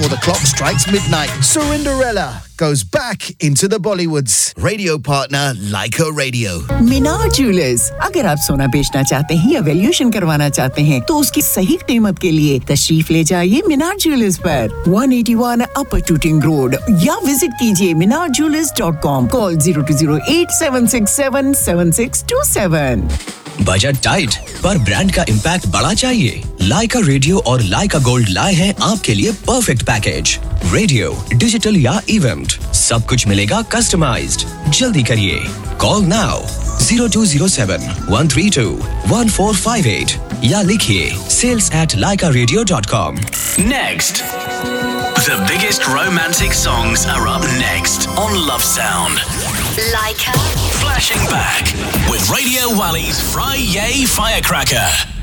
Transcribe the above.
Before the clock strikes midnight, Cinderella goes back into the Bollywoods. Radio partner Leica Radio. Minar jewellers, अगर आप सोना बेचना चाहते हैं या वैल्यूएशन करवाना चाहते हैं तो उसकी सही कीमत के लिए तशरीफ ले जाइए मीनार ज्वेलर्स पर 181 अपर टूटिंग रोड या विजिट कीजिए minarjewelers.com. Call 020876772627. बजट टाइट पर ब्रांड का इम्पैक्ट बड़ा चाहिए? लाइका रेडियो और लाइका गोल्ड लाए हैं आपके लिए परफेक्ट पैकेज। रेडियो, डिजिटल या इवेंट, सब कुछ मिलेगा कस्टमाइज्ड। जल्दी करिए, कॉल नाउ 0207-132-1458 या लिखिए sales@laikaradio.com. Next. The biggest romantic songs are up next on Love Sound. Leica. Flashing back with Radio Wally's Friday Firecracker.